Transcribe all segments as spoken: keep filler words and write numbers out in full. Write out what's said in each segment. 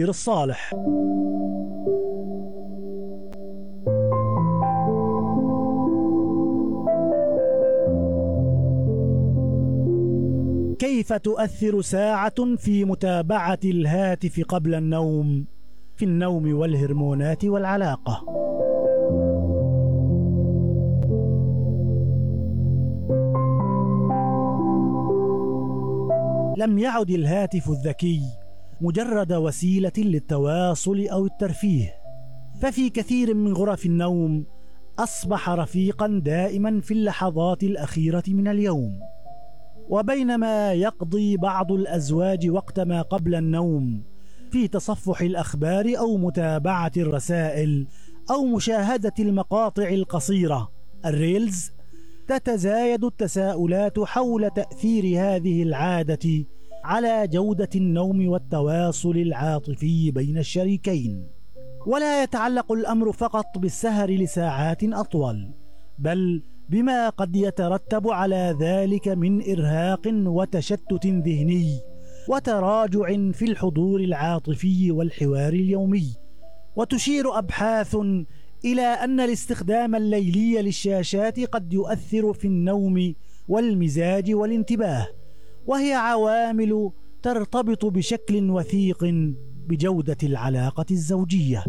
الصالح. كيف تؤثر ساعة في متابعة الهاتف قبل النوم في النوم والهرمونات والعلاقة؟ لم يعد الهاتف الذكي مجرد وسيلة للتواصل أو الترفيه، ففي كثير من غرف النوم أصبح رفيقا دائما في اللحظات الأخيرة من اليوم. وبينما يقضي بعض الأزواج وقت ما قبل النوم في تصفح الأخبار أو متابعة الرسائل أو مشاهدة المقاطع القصيرة الريلز، تتزايد التساؤلات حول تأثير هذه العادة على جودة النوم والتواصل العاطفي بين الشريكين. ولا يتعلق الأمر فقط بالسهر لساعات أطول، بل بما قد يترتب على ذلك من إرهاق وتشتت ذهني وتراجع في الحضور العاطفي والحوار اليومي. وتشير أبحاث إلى أن الاستخدام الليلي للشاشات قد يؤثر في النوم والمزاج والانتباه، وهي عوامل ترتبط بشكل وثيق بجودة العلاقة الزوجية.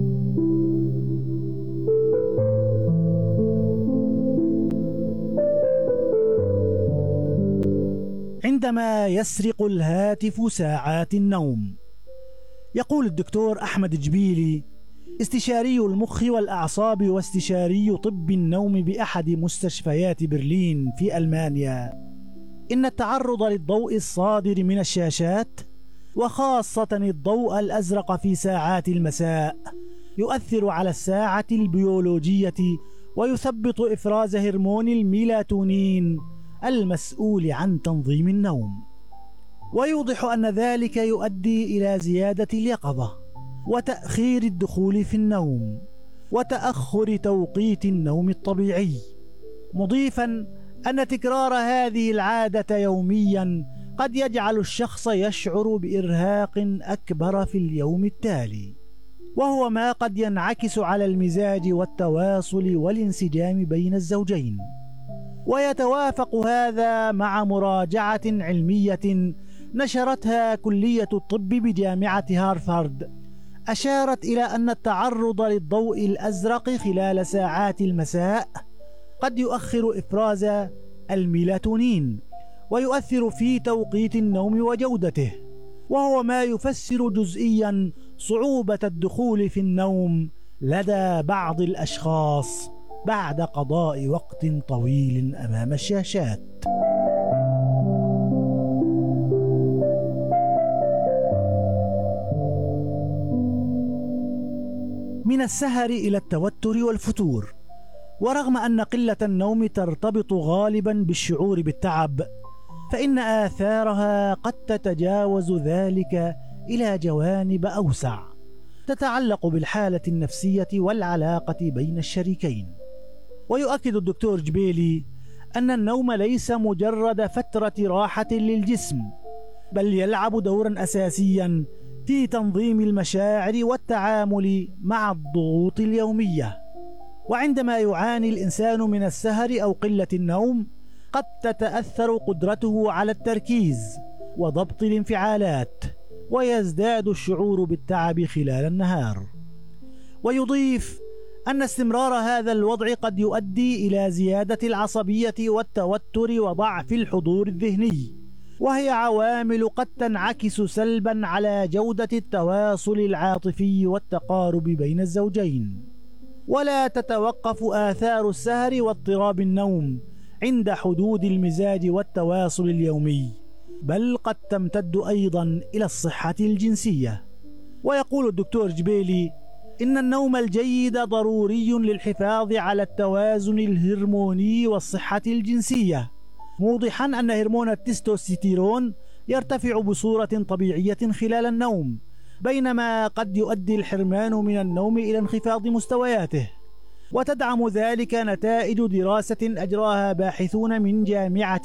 عندما يسرق الهاتف ساعات النوم. يقول الدكتور أحمد جبيلي، استشاري المخ والأعصاب واستشاري طب النوم بأحد مستشفيات برلين في ألمانيا، إن التعرض للضوء الصادر من الشاشات وخاصة الضوء الأزرق في ساعات المساء يؤثر على الساعة البيولوجية ويثبط إفراز هرمون الميلاتونين المسؤول عن تنظيم النوم. ويوضح أن ذلك يؤدي إلى زيادة اليقظة وتأخير الدخول في النوم وتأخر توقيت النوم الطبيعي، مضيفا أن تكرار هذه العادة يوميا قد يجعل الشخص يشعر بإرهاق أكبر في اليوم التالي، وهو ما قد ينعكس على المزاج والتواصل والانسجام بين الزوجين. ويتوافق هذا مع مراجعة علمية نشرتها كلية الطب بجامعة هارفارد، أشارت إلى أن التعرض للضوء الأزرق خلال ساعات المساء قد يؤخر إفراز الميلاتونين ويؤثر في توقيت النوم وجودته، وهو ما يفسر جزئيا صعوبة الدخول في النوم لدى بعض الأشخاص بعد قضاء وقت طويل أمام الشاشات. من السهر إلى التوتر والفتور. ورغم أن قلة النوم ترتبط غالبا بالشعور بالتعب، فإن آثارها قد تتجاوز ذلك إلى جوانب أوسع تتعلق بالحالة النفسية والعلاقة بين الشريكين. ويؤكد الدكتور جبيلي أن النوم ليس مجرد فترة راحة للجسم، بل يلعب دورا أساسيا في تنظيم المشاعر والتعامل مع الضغوط اليومية. وعندما يعاني الإنسان من السهر أو قلة النوم قد تتأثر قدرته على التركيز وضبط الانفعالات، ويزداد الشعور بالتعب خلال النهار. ويضيف أن استمرار هذا الوضع قد يؤدي إلى زيادة العصبية والتوتر وضعف الحضور الذهني، وهي عوامل قد تنعكس سلبا على جودة التواصل العاطفي والتقارب بين الزوجين. ولا تتوقف آثار السهر واضطراب النوم عند حدود المزاج والتواصل اليومي، بل قد تمتد أيضا إلى الصحة الجنسية. ويقول الدكتور جبيلي إن النوم الجيد ضروري للحفاظ على التوازن الهرموني والصحة الجنسية، موضحا أن هرمون التستوستيرون يرتفع بصورة طبيعية خلال النوم، بينما قد يؤدي الحرمان من النوم إلى انخفاض مستوياته. وتدعم ذلك نتائج دراسة أجراها باحثون من جامعة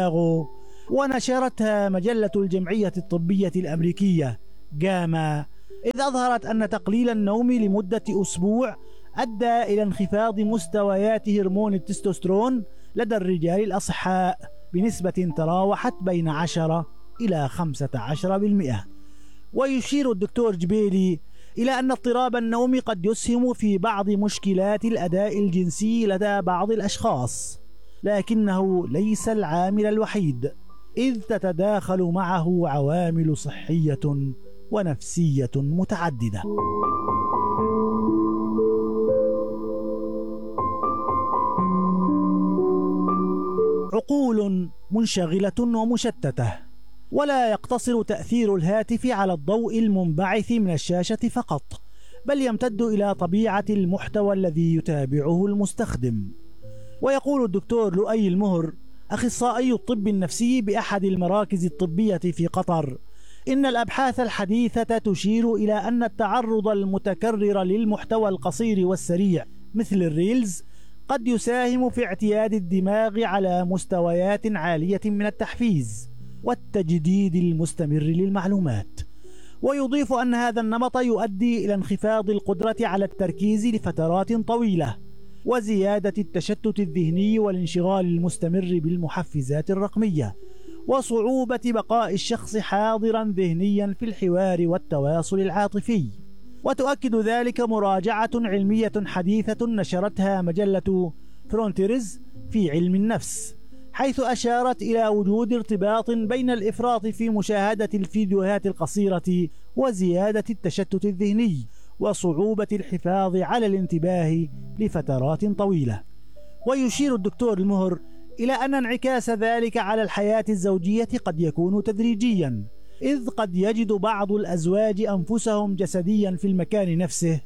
شيكاغو ونشرتها مجلة الجمعية الطبية الأمريكية جاما إذ أظهرت أن تقليل النوم لمدة أسبوع أدى إلى انخفاض مستويات هرمون التستوستيرون لدى الرجال الأصحاء بنسبة تراوحت بين عشرة إلى خمسة عشر بالمئة. ويشير الدكتور جبيلي إلى أن اضطراب النوم قد يسهم في بعض مشكلات الأداء الجنسي لدى بعض الأشخاص، لكنه ليس العامل الوحيد، إذ تتداخل معه عوامل صحية ونفسية متعددة. عقول منشغلة ومشتتة، ولا يقتصر تأثير الهاتف على الضوء المنبعث من الشاشة فقط، بل يمتد إلى طبيعة المحتوى الذي يتابعه المستخدم. ويقول الدكتور لؤي المهر أخصائي الطب النفسي بأحد المراكز الطبية في قطر إن الأبحاث الحديثة تشير إلى أن التعرض المتكرر للمحتوى القصير والسريع مثل الريلز قد يساهم في اعتياد الدماغ على مستويات عالية من التحفيز والتجديد المستمر للمعلومات. ويضيف أن هذا النمط يؤدي إلى انخفاض القدرة على التركيز لفترات طويلة، وزيادة التشتت الذهني والانشغال المستمر بالمحفزات الرقمية، وصعوبة بقاء الشخص حاضرا ذهنيا في الحوار والتواصل العاطفي. وتؤكد ذلك مراجعة علمية حديثة نشرتها مجلة فرونتيرز في علم النفس، حيث أشارت إلى وجود ارتباط بين الإفراط في مشاهدة الفيديوهات القصيرة وزيادة التشتت الذهني وصعوبة الحفاظ على الانتباه لفترات طويلة. ويشير الدكتور المهر إلى أن انعكاس ذلك على الحياة الزوجية قد يكون تدريجيا، إذ قد يجد بعض الأزواج أنفسهم جسديا في المكان نفسه،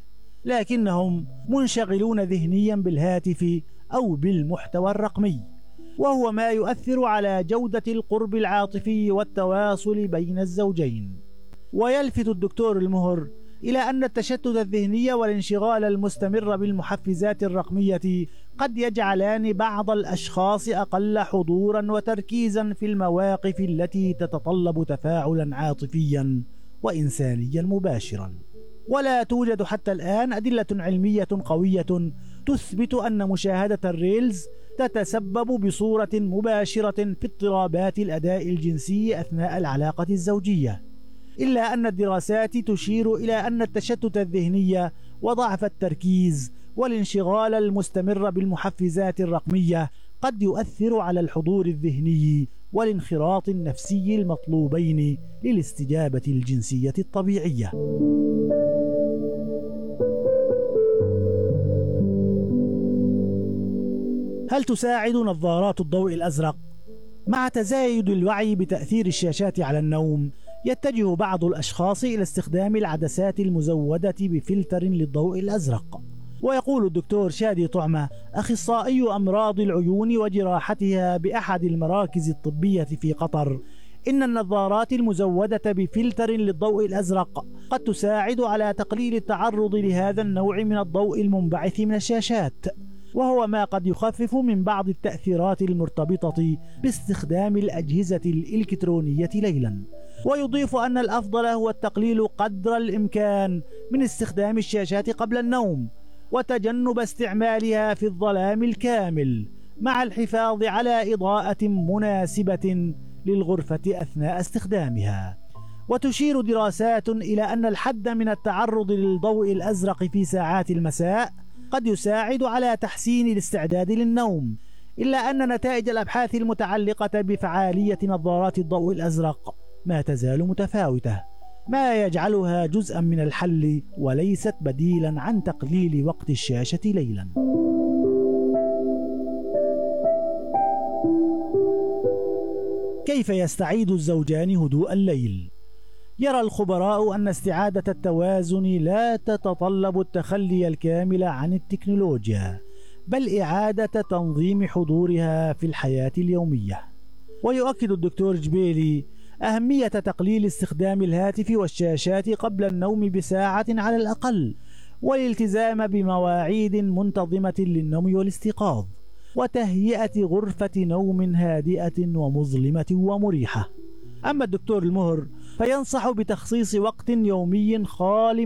لكنهم منشغلون ذهنيا بالهاتف أو بالمحتوى الرقمي، وهو ما يؤثر على جودة القرب العاطفي والتواصل بين الزوجين. ويلفت الدكتور المهر إلى أن التشتت الذهني والانشغال المستمر بالمحفزات الرقمية قد يجعلان بعض الأشخاص أقل حضورا وتركيزا في المواقف التي تتطلب تفاعلا عاطفيا وإنسانيا مباشرا. ولا توجد حتى الآن أدلة علمية قوية تثبت أن مشاهدة الريلز تتسبب بصورة مباشرة في اضطرابات الأداء الجنسي أثناء العلاقة الزوجية، إلا أن الدراسات تشير إلى أن التشتت الذهني وضعف التركيز والانشغال المستمر بالمحفزات الرقمية قد يؤثر على الحضور الذهني والانخراط النفسي المطلوبين للاستجابة الجنسية الطبيعية. هل تساعد نظارات الضوء الأزرق؟ مع تزايد الوعي بتأثير الشاشات على النوم، يتجه بعض الأشخاص إلى استخدام العدسات المزودة بفلتر للضوء الأزرق. ويقول الدكتور شادي طعمة أخصائي أمراض العيون وجراحتها بأحد المراكز الطبية في قطر إن النظارات المزودة بفلتر للضوء الأزرق قد تساعد على تقليل التعرض لهذا النوع من الضوء المنبعث من الشاشات، وهو ما قد يخفف من بعض التأثيرات المرتبطة باستخدام الأجهزة الإلكترونية ليلا. ويضيف أن الأفضل هو التقليل قدر الإمكان من استخدام الشاشات قبل النوم وتجنب استعمالها في الظلام الكامل، مع الحفاظ على إضاءة مناسبة للغرفة أثناء استخدامها. وتشير دراسات إلى أن الحد من التعرض للضوء الأزرق في ساعات المساء قد يساعد على تحسين الاستعداد للنوم، إلا أن نتائج الأبحاث المتعلقة بفعالية نظارات الضوء الأزرق ما تزال متفاوتة، ما يجعلها جزءا من الحل وليست بديلا عن تقليل وقت الشاشة ليلا. كيف يستعيد الزوجان هدوء الليل؟ يرى الخبراء أن استعادة التوازن لا تتطلب التخلي الكامل عن التكنولوجيا، بل إعادة تنظيم حضورها في الحياة اليومية. ويؤكد الدكتور جبيلي أهمية تقليل استخدام الهاتف والشاشات قبل النوم بساعة على الأقل، والالتزام بمواعيد منتظمة للنوم والاستيقاظ، وتهيئة غرفة نوم هادئة ومظلمة ومريحة. أما الدكتور المهر فينصح بتخصيص وقت يومي خال